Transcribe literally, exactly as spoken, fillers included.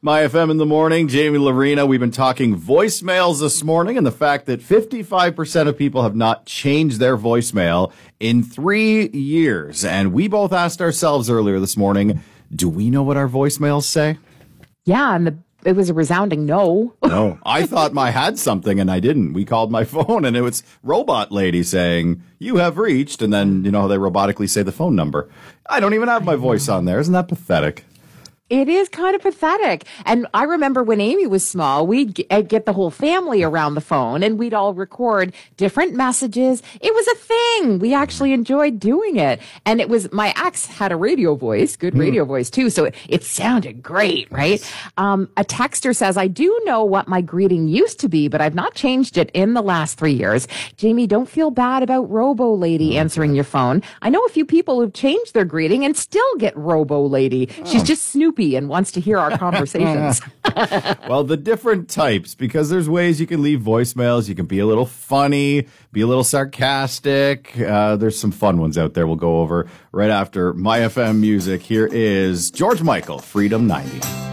My F M in the morning, Jamie Lorena. We've been talking voicemails this morning and the fact that fifty-five percent of people have not changed their voicemail in three years. And we both asked ourselves earlier this morning, do we know what our voicemails say? Yeah, and the, it was a resounding no. No. I thought I had something and I didn't. We called my phone and it was robot lady saying, you have reached. And then, you know, they robotically say the phone number. I don't even have my voice on there. Isn't that pathetic? It is kind of pathetic. And I remember when Amy was small, we'd get the whole family around the phone and we'd all record different messages. It was a thing. We actually enjoyed doing it. And it was, my ex had a radio voice, good radio mm. voice too. So it, it sounded great, right? Um, a texter says, I do know what my greeting used to be, but I've not changed it in the last three years. Jamie, don't feel bad about Robo Lady answering your phone. I know a few people who've changed their greeting and still get Robo Lady. She's just Snoopy and wants to hear our conversations. Well, the different types, because there's ways you can leave voicemails. You can be a little funny, be a little sarcastic. Uh, there's some fun ones out there we'll go over right after My F M music. Here is George Michael, Freedom ninety.